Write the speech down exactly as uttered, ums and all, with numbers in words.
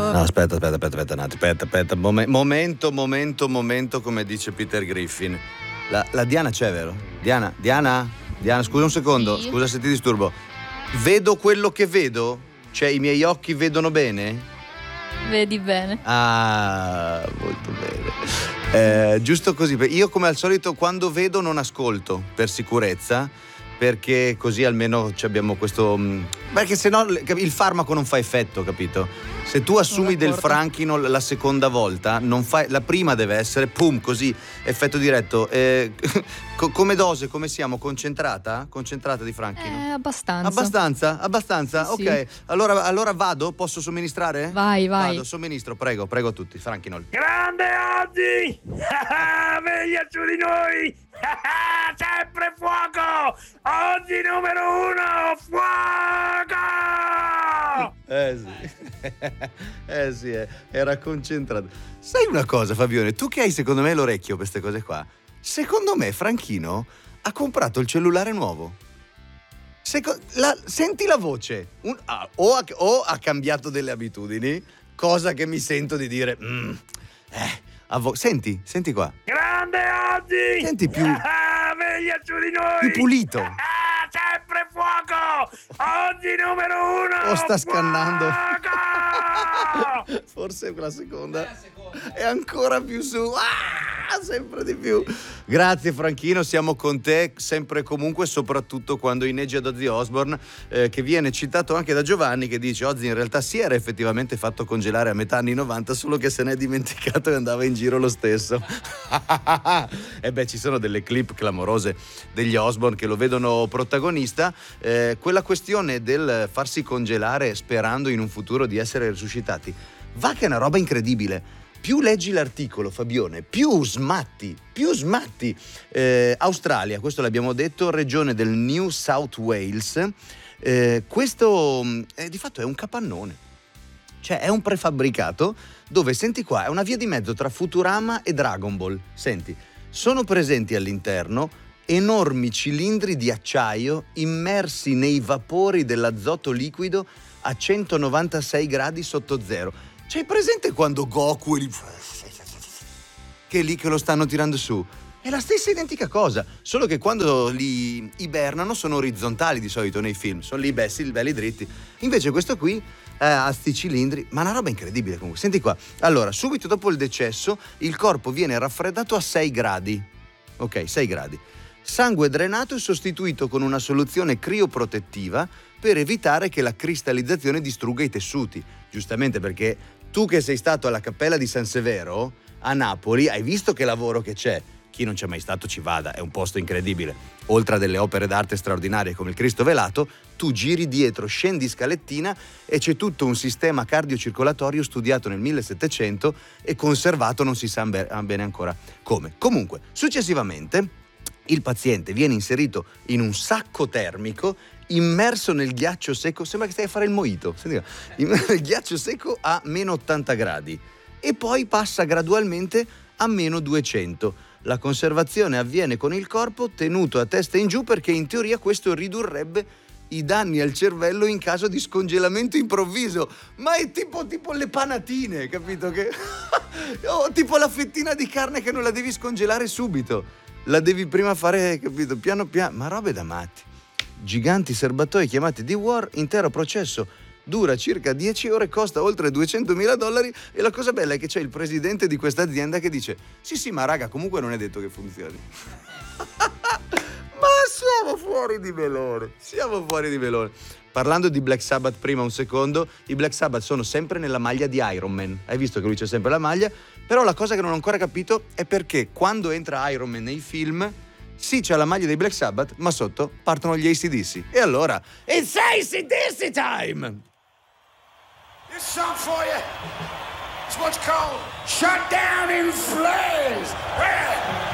No, aspetta, aspetta, aspetta, aspetta, un attimo, aspetta, aspetta, Mom- momento, momento, momento, come dice Peter Griffin. La, la Diana c'è, vero? Diana, Diana, Diana, scusa un secondo, Sì. scusa se ti disturbo. Vedo quello che vedo? Cioè, i miei occhi vedono bene? Vedi bene. Ah, molto bene. Eh, giusto così, io come al solito quando vedo non ascolto per sicurezza, perché così almeno ci abbiamo questo, perché se no il farmaco non fa effetto, capito? Se tu assumi del Franklinol la seconda volta, non fai, la prima deve essere pum, così, effetto diretto. Eh, co- come dose, come siamo? Concentrata? Concentrata di Franklinol? Eh, abbastanza. Abbastanza? Abbastanza? Sì, ok. sì. Allora, allora vado? Posso somministrare? Vai, vai. Vado, somministro, prego, prego a tutti. Franklinol. Grande oggi! Veglia su di noi! Sempre fuoco! Oggi numero uno, fuoco! Eh sì, eh sì, eh. Era concentrato. Sai una cosa, Fabione, tu che hai secondo me l'orecchio per queste cose qua, secondo me Franchino ha comprato il cellulare nuovo. Seco- la, senti la voce, Un, ah, o, ha, o ha cambiato delle abitudini, cosa che mi sento di dire, mm, eh, avo- senti, senti qua. Grande oggi! Senti più, Veglia su di noi! più pulito. Sempre fuoco! Oggi numero uno! O sta scannando. Fuoco! Forse la seconda è ancora più su. Ah, sempre di più. Grazie Franchino, siamo con te sempre e comunque, soprattutto quando inneggi ad Ozzy Osbourne, eh, che viene citato anche da Giovanni, che dice Ozzy in realtà si era effettivamente fatto congelare a metà anni novanta, solo che se n'è dimenticato e andava in giro lo stesso. E beh, ci sono delle clip clamorose degli Osbourne che lo vedono protagonista. Eh, quella questione del farsi congelare sperando in un futuro di essere risuscitati va che è una roba incredibile. Più leggi l'articolo, Fabione, più smatti, più smatti. Eh, Australia, questo l'abbiamo detto, regione del New South Wales. Eh, questo eh, di fatto è un capannone, cioè è un prefabbricato dove, senti qua, è una via di mezzo tra Futurama e Dragon Ball. Senti, sono presenti all'interno enormi cilindri di acciaio immersi nei vapori dell'azoto liquido a centonovantasei gradi sotto zero. C'hai presente quando Goku è lì, che è lì che lo stanno tirando su? È la stessa identica cosa, solo che quando li ibernano sono orizzontali di solito nei film, sono lì bessi, belli dritti. Invece questo qui eh, ha sti cilindri, ma una roba incredibile comunque. Senti qua, allora, subito dopo il decesso il corpo viene raffreddato a sei gradi, ok, sei gradi. Sangue drenato e sostituito con una soluzione crioprotettiva per evitare che la cristallizzazione distrugga i tessuti. Giustamente, perché tu che sei stato alla Cappella di San Severo a Napoli hai visto che lavoro che c'è. Chi non c'è mai stato ci vada, è un posto incredibile. Oltre a delle opere d'arte straordinarie come il Cristo velato, tu giri dietro, scendi scalettina e c'è tutto un sistema cardiocircolatorio studiato nel millesettecento e conservato non si sa bene ancora come. Comunque, successivamente il paziente viene inserito in un sacco termico immerso nel ghiaccio secco, sembra che stai a fare il mojito, il ghiaccio secco a meno ottanta gradi e poi passa gradualmente a meno duecento. La conservazione avviene con il corpo tenuto a testa in giù perché in teoria questo ridurrebbe i danni al cervello in caso di scongelamento improvviso. Ma è tipo, tipo le panatine, capito? Che... oh, tipo la fettina di carne che non la devi scongelare subito, la devi prima fare, capito? Piano piano, ma robe da matti. Giganti serbatoi chiamati D-War, intero processo dura circa dieci ore, costa oltre duecentomila dollari e la cosa bella è che c'è il presidente di questa azienda che dice sì sì ma raga comunque non è detto che funzioni. Ma siamo fuori di melone, siamo fuori di melone. Parlando di Black Sabbath prima un secondo, i Black Sabbath sono sempre nella maglia di Iron Man, hai visto che lui c'è sempre la maglia, però la cosa che non ho ancora capito è perché quando entra Iron Man nei film sì, c'è la maglia dei Black Sabbath, ma sotto partono gli A C D C. E allora, it's A C D C time! This song for you is what's called Shut Down in Flames.